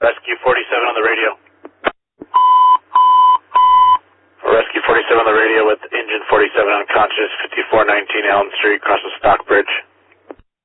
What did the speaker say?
Rescue 47 on the radio. Rescue 47 on the radio with engine 47 unconscious, 5419 Allen Street, across the Stockbridge.